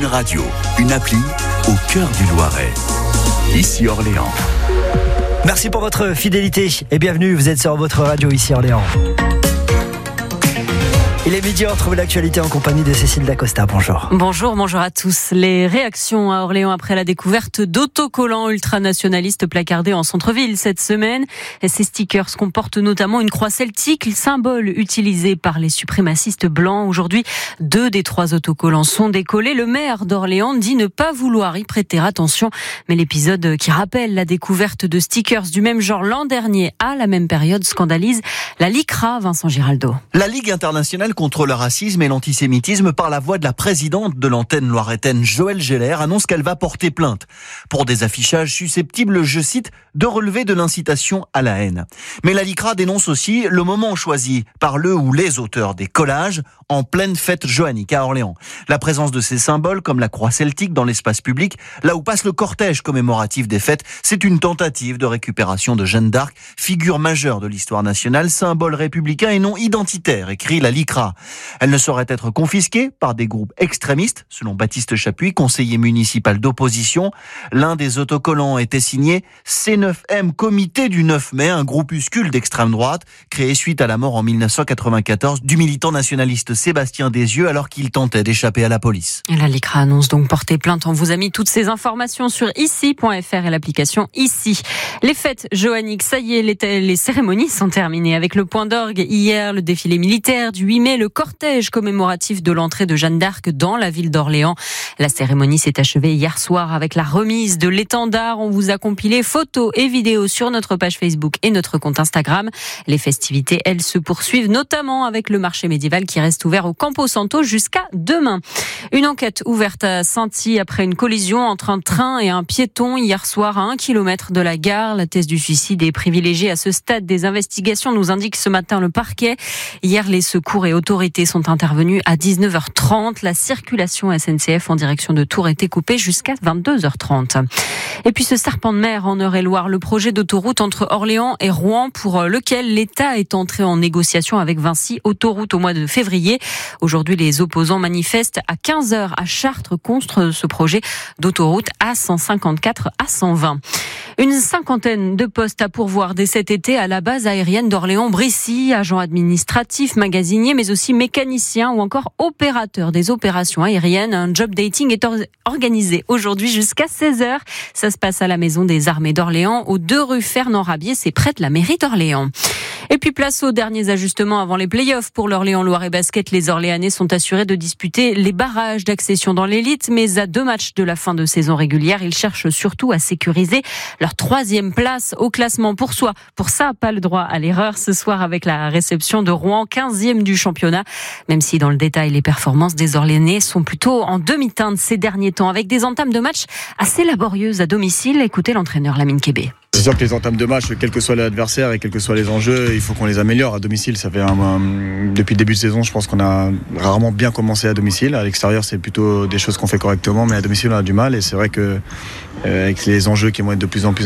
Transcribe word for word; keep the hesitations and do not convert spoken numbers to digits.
radio, une appli au cœur du Loiret. Ici Orléans. Merci pour votre fidélité et bienvenue, vous êtes sur votre radio ici Orléans. Il est midi, on retrouve l'actualité en compagnie de Cécile Dacosta. Bonjour. Bonjour, bonjour à tous. Les réactions à Orléans après la découverte d'autocollants ultranationalistes placardés en centre-ville cette semaine. Ces stickers comportent notamment une croix celtique, le symbole utilisé par les suprémacistes blancs. Aujourd'hui, deux des trois autocollants sont décollés. Le maire d'Orléans dit ne pas vouloir y prêter attention. Mais l'épisode qui rappelle la découverte de stickers du même genre l'an dernier à la même période scandalise la LICRA, Vincent Giraldo. La Ligue internationale contre le racisme et l'antisémitisme, par la voix de la présidente de l'antenne loiretaine, Joëlle Geller, annonce qu'elle va porter plainte pour des affichages susceptibles, je cite, de relever de l'incitation à la haine. Mais la LICRA dénonce aussi le moment choisi par le ou les auteurs des collages en pleine fête johannique à Orléans. La présence de ces symboles, comme la croix celtique dans l'espace public, là où passe le cortège commémoratif des fêtes, c'est une tentative de récupération de Jeanne d'Arc, figure majeure de l'histoire nationale, symbole républicain et non identitaire, écrit la LICRA. Elle ne saurait être confisquée par des groupes extrémistes, selon Baptiste Chapuis, conseiller municipal d'opposition. L'un des autocollants était signé C neuf M, Comité du neuf mai, un groupuscule d'extrême droite, créé suite à la mort en mille neuf cent quatre-vingt-quatorze du militant nationaliste Sébastien Desieux alors qu'il tentait d'échapper à la police. Et la LICRA annonce donc porter plainte. On vous a mis toutes ces informations sur ici point f r et l'application Ici. Les fêtes johanniques, ça y est, les, les cérémonies sont terminées avec le point d'orgue hier, le défilé militaire du huit mai, le cortège commémoratif de l'entrée de Jeanne d'Arc dans la ville d'Orléans. La cérémonie s'est achevée hier soir avec la remise de l'étendard. On vous a compilé photos et vidéos sur notre page Facebook et notre compte Instagram. Les festivités, elles, se poursuivent notamment avec le marché médiéval qui reste ouvert au Campo Santo jusqu'à demain. Une enquête ouverte à Sainty après une collision entre un train et un piéton hier soir à un kilomètre de la gare. La thèse du suicide est privilégiée à ce stade des investigations, nous indique ce matin le parquet. Hier, les secours et autorités sont intervenus à dix-neuf heures trente. La circulation S N C F en direction de Tours était coupée jusqu'à vingt-deux heures trente. Et puis ce serpent de mer en Eure-et-Loire, le projet d'autoroute entre Orléans et Rouen pour lequel l'État est entré en négociation avec Vinci Autoroute au mois de février. Aujourd'hui, les opposants manifestent à quinze heures à Chartres contre ce projet d'autoroute A cent cinquante-quatre à cent vingt. Une cinquantaine de postes à pourvoir dès cet été à la base aérienne d'Orléans-Brissy, agents administratifs, magasiniers, mais aussi mécaniciens ou encore opérateurs des opérations aériennes. Un job dating est or- organisé aujourd'hui jusqu'à seize heures. Ça se passe à la Maison des Armées d'Orléans, aux deux rue Fernand-Rabier, c'est près de la mairie d'Orléans. Et puis place aux derniers ajustements avant les playoffs pour l'Orléans Loiret Basket. Les Orléanais sont assurés de disputer les barrages d'accession dans l'élite, mais à deux matchs de la fin de saison régulière, ils cherchent surtout à sécuriser leur troisième place au classement. Pour soi, pour ça, pas le droit à l'erreur ce soir avec la réception de Rouen, quinzième du championnat. Même si dans le détail, les performances des Orléanais sont plutôt en demi-teinte ces derniers temps, avec des entames de match assez laborieuses à domicile. Écoutez l'entraîneur Lamine Kébé. C'est sûr que les entames de match, quel que soit l'adversaire et quels que soient les enjeux, il faut qu'on les améliore. À domicile, ça fait un, un, depuis le début de saison, je pense qu'on a rarement bien commencé à domicile. À l'extérieur, c'est plutôt des choses qu'on fait correctement, mais à domicile, on a du mal. Et c'est vrai que euh, avec les enjeux qui vont être de plus en plus